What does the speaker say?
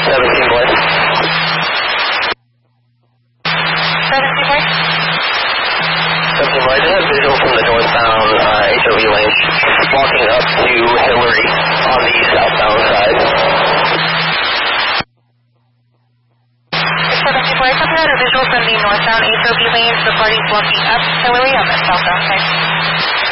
17 boy. 17 boy. 17 boy, I just have visual from the northbound HOV lane, walking up to Hillary on the southbound side. 17 boy, copy that, a visual from the northbound HOV lanes. The party's walking up Hillary on the southbound side.